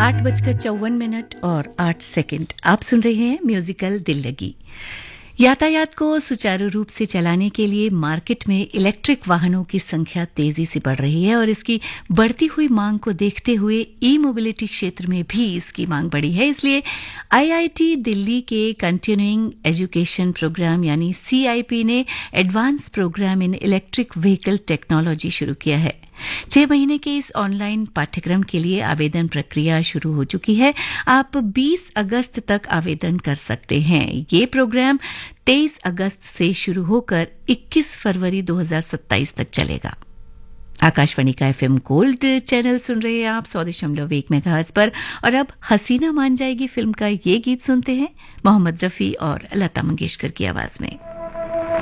8:54 और 8 सेकंड। आप सुन रहे हैं म्यूजिकल दिल लगी। यातायात को सुचारू रूप से चलाने के लिए मार्केट में इलेक्ट्रिक वाहनों की संख्या तेजी से बढ़ रही है और इसकी बढ़ती हुई मांग को देखते हुए ई मोबिलिटी क्षेत्र में भी इसकी मांग बढ़ी है। इसलिए आईआईटी दिल्ली के कंटिन्यूइंग एजुकेशन प्रोग्राम यानी सीआईपी ने एडवांस प्रोग्राम इन इलेक्ट्रिक व्हीकल टेक्नोलॉजी शुरू किया है। 6 महीने के इस ऑनलाइन पाठ्यक्रम के लिए आवेदन प्रक्रिया शुरू हो चुकी है। आप 20 अगस्त तक आवेदन कर सकते हैं। ये प्रोग्राम 23 अगस्त से शुरू होकर 21 फरवरी 2027 तक चलेगा। आकाशवाणी का एफएम गोल्ड चैनल सुन रहे हैं आप 100.1 मेगाहर्ट्ज पर। और अब हसीना मान जाएगी फिल्म का ये गीत सुनते हैं मोहम्मद रफी और लता मंगेशकर की आवाज में।